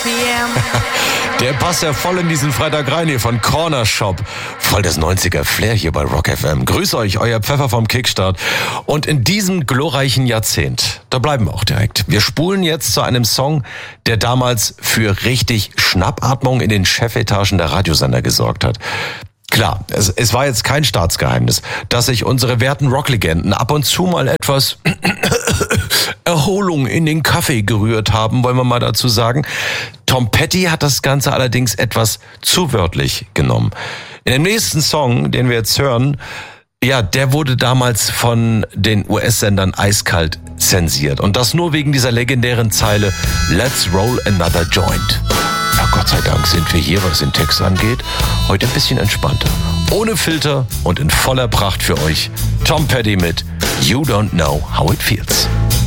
p.m. Der passt ja voll in diesen Freitag rein hier von Corner Shop. Voll das 90er-Flair hier bei Rock FM. Grüß euch, euer Pfeffer vom Kickstart. Und in diesem glorreichen Jahrzehnt, da bleiben wir auch direkt. Wir spulen jetzt zu einem Song, der damals für richtig Schnappatmung in den Chefetagen der Radiosender gesorgt hat. Klar, es war jetzt kein Staatsgeheimnis, dass sich unsere werten Rocklegenden ab und zu mal etwas Erholung in den Kaffee gerührt haben, wollen wir mal dazu sagen. Tom Petty hat das Ganze allerdings etwas zu wörtlich genommen. In dem nächsten Song, den wir jetzt hören, ja, der wurde damals von den US-Sendern eiskalt zensiert. Und das nur wegen dieser legendären Zeile Let's roll another joint. Ja, Gott sei Dank sind wir hier, was den Text angeht, heute ein bisschen entspannter. Ohne Filter und in voller Pracht für euch. Tom Petty mit You Don't Know How It Feels.